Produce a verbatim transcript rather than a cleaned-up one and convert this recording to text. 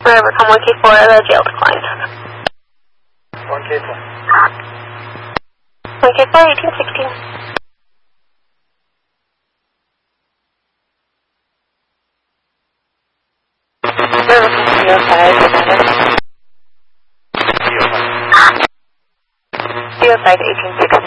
Wherever, come one K four, the jail declined. one K four. one K four, eighteen sixteen. zero five, zero five. zero five, eighteen sixteen.